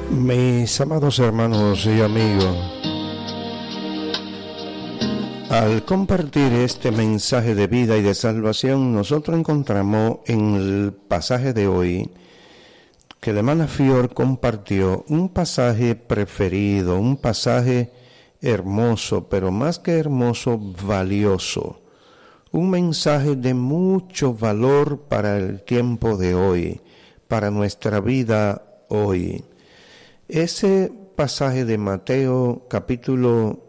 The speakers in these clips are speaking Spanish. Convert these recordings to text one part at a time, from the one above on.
Mis amados hermanos y amigos, al compartir este mensaje de vida y de salvación, nosotros encontramos en el pasaje de hoy que la hermana Fior compartió un pasaje preferido, un pasaje hermoso, pero más que hermoso, valioso. Un mensaje de mucho valor para el tiempo de hoy, para nuestra vida hoy. Ese pasaje de Mateo capítulo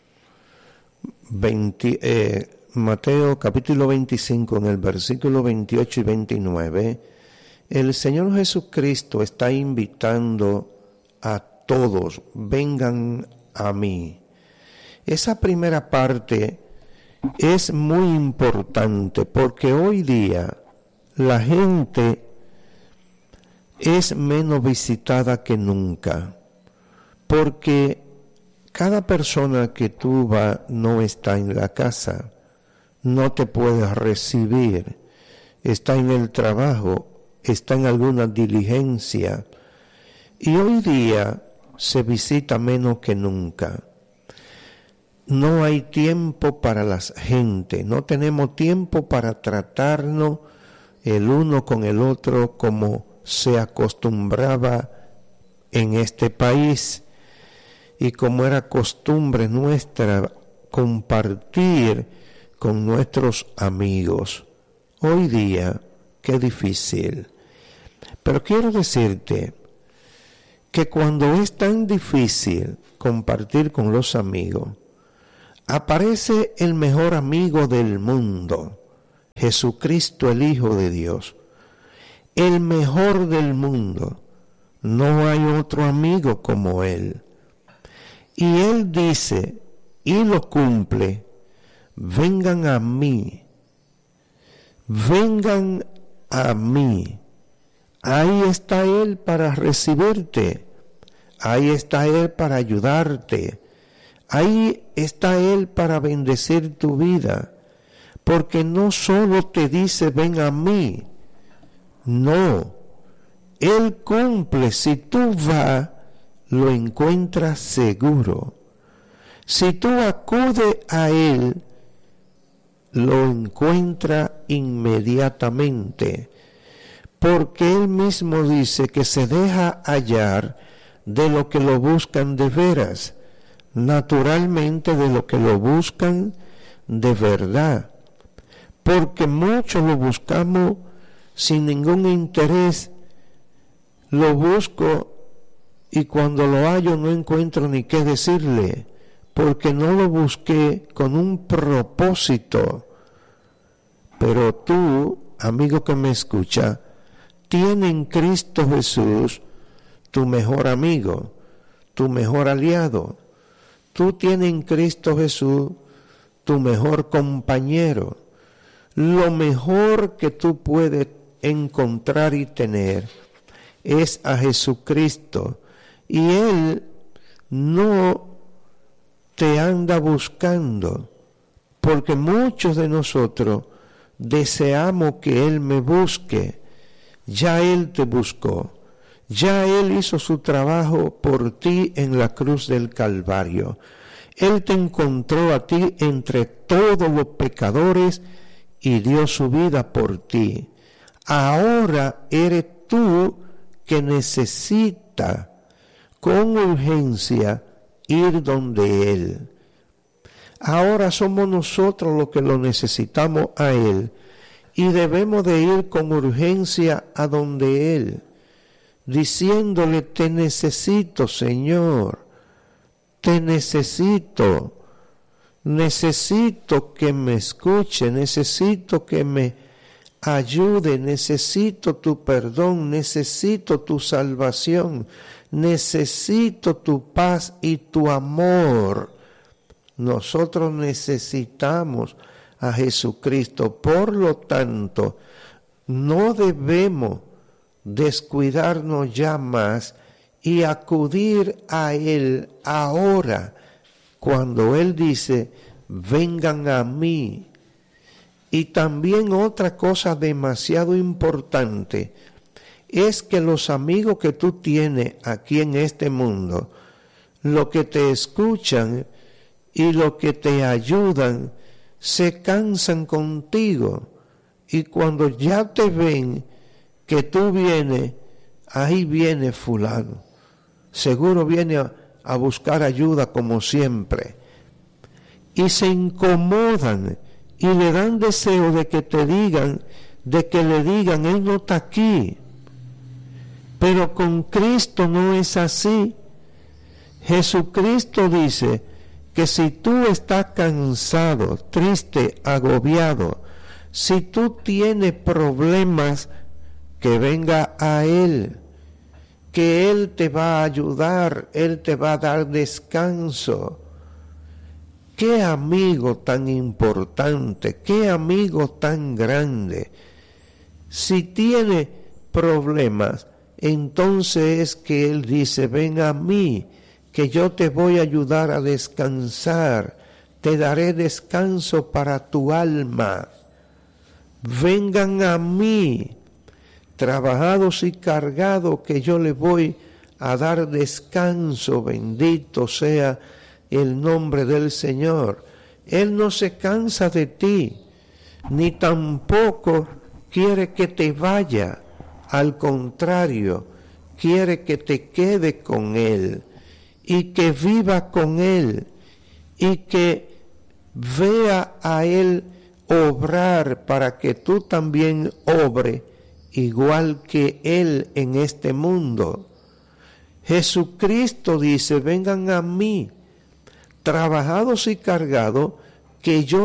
25, en el versículo 28 y 29, el Señor Jesucristo está invitando a todos, vengan a mí. Esa primera parte es muy importante porque hoy día la gente es menos visitada que nunca, porque cada persona que tú vas no está en la casa, no te puede recibir, está en el trabajo, está en alguna diligencia, y hoy día se visita menos que nunca. No hay tiempo para la gente, no tenemos tiempo para tratarnos el uno con el otro como se acostumbraba en este país y como era costumbre nuestra compartir con nuestros amigos. Hoy día, qué difícil. Pero quiero decirte que cuando es tan difícil compartir con los amigos, aparece el mejor amigo del mundo, Jesucristo, el Hijo de Dios. El mejor del mundo. No hay otro amigo como Él. Y Él dice, y lo cumple, vengan a mí. Vengan a mí. Ahí está Él para recibirte. Ahí está Él para ayudarte. Ahí está Él para bendecir tu vida. Porque no solo te dice, ven a mí. No, Él cumple. Si tú vas, lo encuentras seguro. Si tú acudes a Él, lo encuentras inmediatamente. Porque Él mismo dice que se deja hallar de lo que lo buscan de veras. Naturalmente de lo que lo buscan de verdad. Porque muchos lo buscamos sin ningún interés, lo busco y cuando lo hallo no encuentro ni qué decirle, porque no lo busqué con un propósito. Pero tú, amigo que me escucha, tienes en Cristo Jesús tu mejor amigo, tu mejor aliado. Tú tienes en Cristo Jesús tu mejor compañero. Lo mejor que tú puedes encontrar y tener es a Jesucristo, y Él no te anda buscando, porque muchos de nosotros deseamos que Él me busque. Ya Él te buscó, ya Él hizo su trabajo por ti en la cruz del Calvario. Él te encontró a ti entre todos los pecadores y dio su vida por ti. Ahora eres tú que necesita con urgencia ir donde Él. Ahora somos nosotros los que lo necesitamos a Él y debemos de ir con urgencia a donde Él, diciéndole, te necesito, Señor, te necesito que me escuche, necesito que me ayude, necesito tu perdón, necesito tu salvación, necesito tu paz y tu amor. Nosotros necesitamos a Jesucristo, por lo tanto, no debemos descuidarnos ya más y acudir a Él ahora, cuando Él dice, vengan a mí. Y también otra cosa demasiado importante es que los amigos que tú tienes aquí en este mundo, lo que te escuchan y lo que te ayudan, se cansan contigo. Y cuando ya te ven que tú vienes, ahí viene fulano. Seguro viene a buscar ayuda como siempre. Y se incomodan y le dan deseo de que te digan, de que le digan, él no está aquí. Pero con Cristo no es así. Jesucristo dice que si tú estás cansado, triste, agobiado, si tú tienes problemas, que venga a Él, que Él te va a ayudar, Él te va a dar descanso. Qué amigo tan importante, qué amigo tan grande. Si tiene problemas, entonces es que Él dice, ven a mí, que yo te voy a ayudar a descansar, te daré descanso para tu alma. Vengan a mí, trabajados y cargados, que yo les voy a dar descanso. Bendito sea el nombre del Señor. Él no se cansa de ti, ni tampoco quiere que te vaya. Al contrario, quiere que te quede con Él y que viva con Él y que vea a Él obrar para que tú también obres igual que Él en este mundo. Jesucristo dice, vengan a mí, trabajados y cargados, que yo